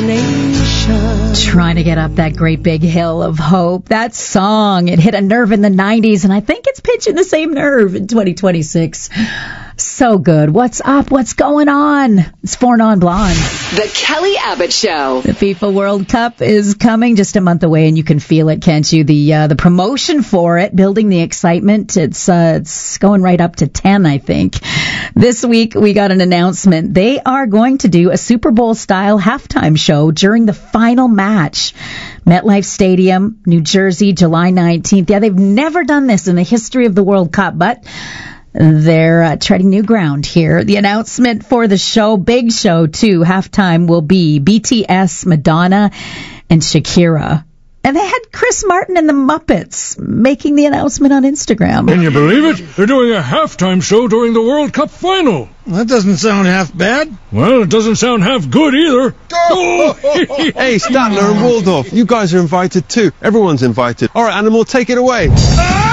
nation. Trying to get up that great big hill of hope. That song, it hit a nerve in the 90s, and I think it's pitching the same nerve in 2026. So good. What's up? What's going on? It's Four Non Blonde. The Kelly Abbott Show. The FIFA World Cup is coming just a month away, and you can feel it, can't you? The promotion for it, building the excitement. It's going right up to 10, I think. This week we got an announcement. They are going to do a Super Bowl style halftime show during the final match. MetLife Stadium, New Jersey, July 19th. Yeah, they've never done this in the history of the World Cup, but they're treading new ground here. The announcement for the show, big show too, halftime will be BTS, Madonna, and Shakira. And they had Chris Martin and the Muppets making the announcement on Instagram. Can you believe it? They're doing a halftime show during the World Cup final. Well, that doesn't sound half bad. Well, it doesn't sound half good either. Hey, Statler and Waldorf, you guys are invited too. Everyone's invited. All right, Animal, take it away.